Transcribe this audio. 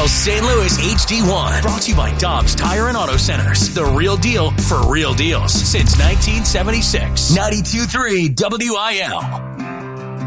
St. Louis HD1. Brought to you by Dobbs Tire and Auto Centers. The real deal for real deals since 1976. 92.3 WIL.